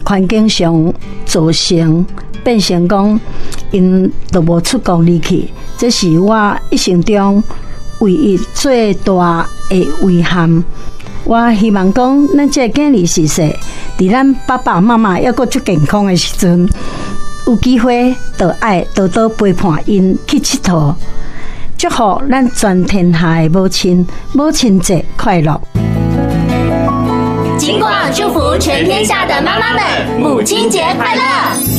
环境上造成变成讲因都无出国离去，这是我一生中唯一最大的遗憾。我希望讲，咱这个囝儿是说，伫咱爸爸妈妈还阁足健康的时阵，有机会就爱多多陪伴因去佚佗。祝福咱全天下的母亲，母亲节快乐！ 金广祝福全天下的妈妈们，母亲节快乐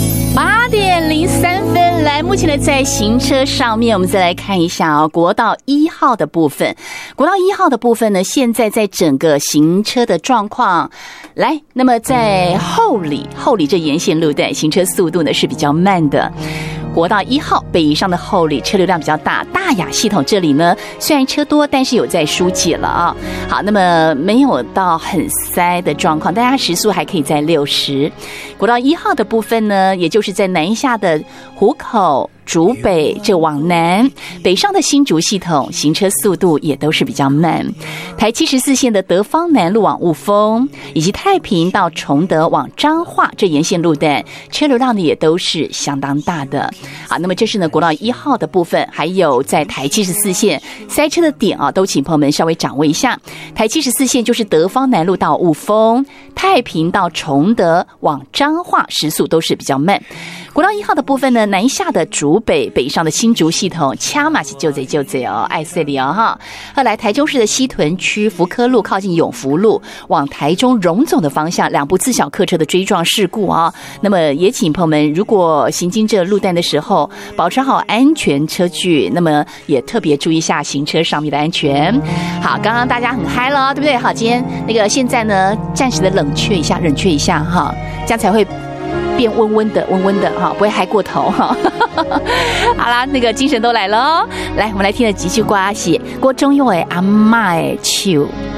！8:03，来，目前呢在行车上面，我们再来看一下哦，国道1号的部分。国道1号的部分呢，现在在整个行车的状况，来，那么在后里这沿线路段，行车速度呢是比较慢的。国道1号北宜上的后里车流量比较大，大雅系统这里呢虽然车多，但是有在疏解了啊。好，那么没有到很塞的状况，大家时速还可以在60。国道1号的部分呢，也就是在南下的湖口、竹北这往南，北上的新竹系统行车速度也都是比较慢。台74线的德芳南路往雾峰，以及太平到崇德往彰化这沿线路段，车流量呢也都是相当大的。好，那么这是呢国道1号的部分，还有在台74线塞车的点啊，都请朋友们稍微掌握一下。台74线就是德芳南路到雾峰，太平到崇德往彰化时速都是比较慢。国道1号的部分呢，南下的竹北北上的新竹系统，掐嘛是就这哦，爱塞里哦哈。后来台中市的西屯区福科路靠近永福路往台中荣总的方向，两部自小客车的追撞事故啊。那么也请朋友们，如果行经这路段的时候，保持好安全车距，那么也特别注意一下行车上面的安全。好，刚刚大家很嗨了，对不对？好，今天那个现在呢，暂时的冷却一下哈，这样才会变温温的哈，不会嗨过头哈。好啦，那个精神都来了哦。来，我们来听了几句歌，是郭中佑的阿嬷的手。